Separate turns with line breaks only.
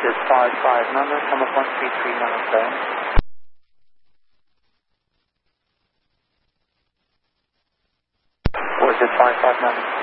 is 55 number, come up 13397. Or is it 55 number?